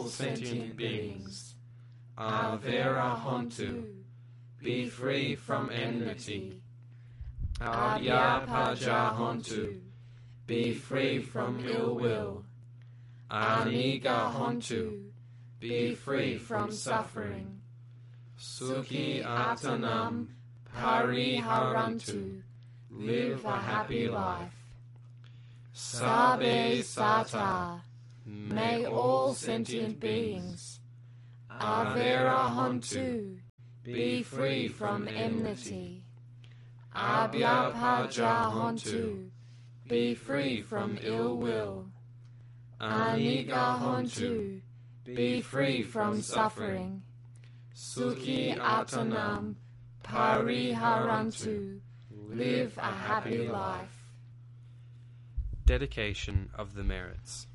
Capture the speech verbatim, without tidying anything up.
sentient beings. Avera hontu, be free from enmity. Abhyapaja hontu, be free from ill will. Aniga hontu, be free from suffering. Sukhi atanam pariharantu, live a happy life. Sabe sata, may all sentient beings. Avera hontu, be free from enmity. Abhyapaja hontu, be free from ill will. Aniga hontu, be free from suffering. Sukhi atanam pariharantu, live a happy life. Dedication of the merits.